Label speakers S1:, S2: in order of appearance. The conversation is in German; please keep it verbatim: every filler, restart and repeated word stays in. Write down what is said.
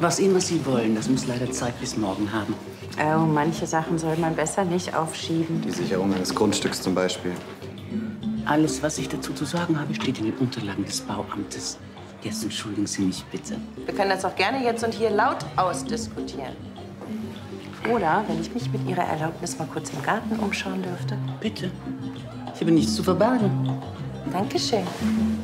S1: Was immer Sie wollen, das muss leider Zeit bis morgen haben.
S2: Oh, manche Sachen soll man besser nicht aufschieben.
S3: Die Sicherung eines Grundstücks zum Beispiel.
S1: Alles, was ich dazu zu sagen habe, steht in den Unterlagen des Bauamtes. Jetzt entschuldigen Sie mich bitte.
S2: Wir können das auch gerne jetzt und hier laut ausdiskutieren. Oder, wenn ich mich mit Ihrer Erlaubnis mal kurz im Garten umschauen dürfte.
S1: Bitte. Ich habe nichts zu verbergen.
S2: Dankeschön.